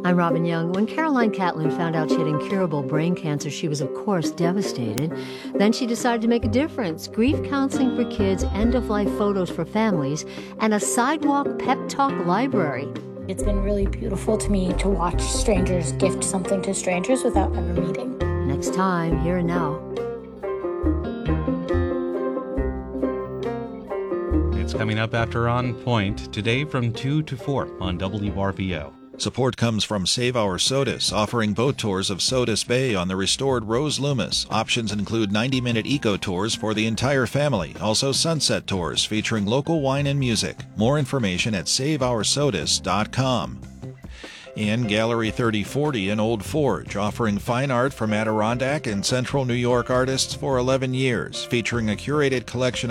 I'm Robin Young. When Caroline Catlin found out she had incurable brain cancer, she was, of course, devastated. Then she decided to make a difference. Grief counseling for kids, end-of-life photos for families, and a sidewalk pep talk library. It's been really beautiful to me to watch strangers gift something to strangers without ever meeting. Next time, Here and Now. It's coming up after On Point, today from 2 to 4 on WRVO. Support comes from Save Our Sodus, offering boat tours of Sodus Bay on the restored Rose Loomis. Options include 90-minute eco tours for the entire family, also sunset tours featuring local wine and music. More information at saveoursodus.com. And Gallery 3040 in Old Forge, offering fine art from Adirondack and Central New York artists for 11 years, featuring a curated collection